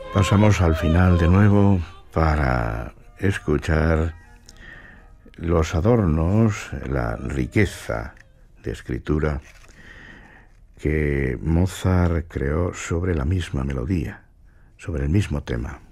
Pasamos al final de nuevo para escuchar los adornos, la riqueza de escritura que Mozart creó sobre la misma melodía, sobre el mismo tema.